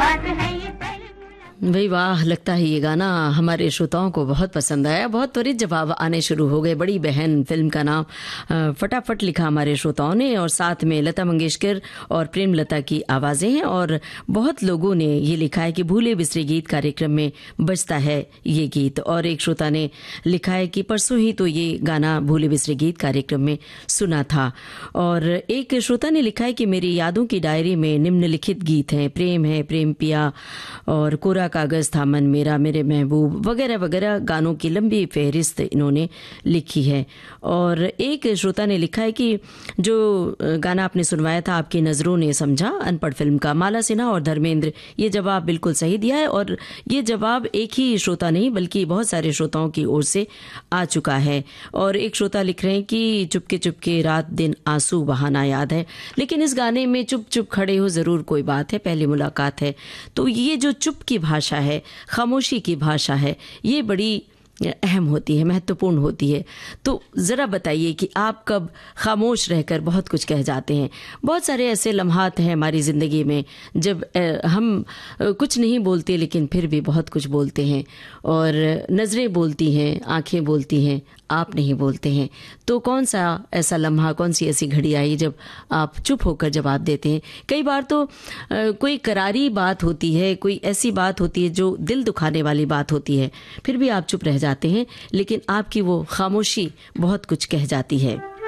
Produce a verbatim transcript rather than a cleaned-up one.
भाई वाह, लगता है ये गाना हमारे श्रोताओं को बहुत पसंद आया। बहुत त्वरित जवाब आने शुरू हो गए। बड़ी बहन फिल्म का नाम फटाफट लिखा हमारे श्रोताओं ने, और साथ में लता मंगेशकर और प्रेमलता की आवाज़ें हैं। और बहुत लोगों ने ये लिखा है कि भूले बिसरे गीत कार्यक्रम में बजता है ये गीत। और एक श्रोता ने लिखा है कि परसों ही तो ये गाना भूले बिसरे गीत कार्यक्रम में सुना था। और एक श्रोता ने लिखा है कि मेरी यादों की डायरी में निम्नलिखित गीत हैं, प्रेम है, प्रेम पिया, और कोरा कागज था मन मेरा, मेरे महबूब, वगैरह वगैरह गानों की लंबी फहरिस्त इन्होंने लिखी है। और एक श्रोता ने लिखा है कि जो गाना आपने सुनवाया था आपकी नज़रों ने समझा, अनपढ़ फिल्म का, माला सिन्हा और धर्मेंद्र, ये जवाब बिल्कुल सही दिया है। और ये जवाब एक ही श्रोता नहीं बल्कि बहुत सारे श्रोताओं की ओर से आ चुका है। और एक श्रोता लिख रहे हैं कि चुपके चुपके रात दिन आंसू बहाना याद है, लेकिन इस गाने में चुप चुप खड़े हो ज़रूर कोई बात है, पहली मुलाकात है। तो ये जो चुप की भाषा है, खामोशी की भाषा है, ये बड़ी अहम होती है, महत्वपूर्ण होती है। तो ज़रा बताइए कि आप कब खामोश रहकर बहुत कुछ कह जाते हैं। बहुत सारे ऐसे लम्हात हैं हमारी ज़िंदगी में जब हम कुछ नहीं बोलते लेकिन फिर भी बहुत कुछ बोलते हैं, और नज़रें बोलती हैं, आंखें बोलती हैं, आप नहीं बोलते हैं। तो कौन सा ऐसा लम्हा, कौन सी ऐसी घड़ी आई जब आप चुप होकर जवाब देते हैं। कई बार तो आ, कोई करारी बात होती है, कोई ऐसी बात होती है जो दिल दुखाने वाली बात होती है, फिर भी आप चुप रह जाते हैं, लेकिन आपकी वो खामोशी बहुत कुछ कह जाती है।